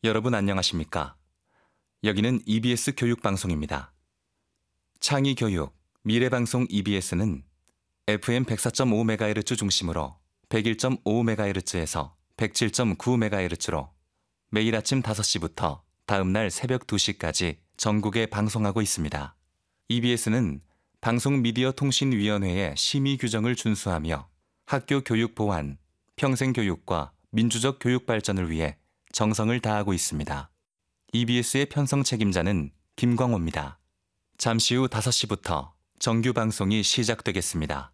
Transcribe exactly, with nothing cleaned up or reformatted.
여러분 안녕하십니까? 여기는 이비에스 교육방송입니다. 창의교육, 미래방송 이비에스는 에프엠 백사 점 오 메가헤르츠 중심으로 백일 점 오 메가헤르츠에서 백칠 점 구 메가헤르츠로 매일 아침 다섯 시부터 다음날 새벽 두 시까지 전국에 방송하고 있습니다. 이비에스는 방송미디어통신위원회의 심의 규정을 준수하며 학교 교육 보완, 평생교육과 민주적 교육 발전을 위해 정성을 다하고 있습니다. 이비에스의 편성 책임자는 김광호입니다. 잠시 후 다섯 시부터 정규 방송이 시작되겠습니다.